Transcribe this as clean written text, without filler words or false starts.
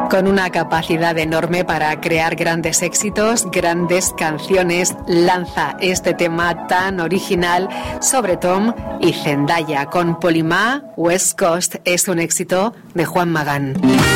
Con una capacidad enorme para crear grandes éxitos, grandes canciones, lanza este tema tan original sobre Tom y Zendaya. Con Polymá, West Coast es un éxito de Juan Magán.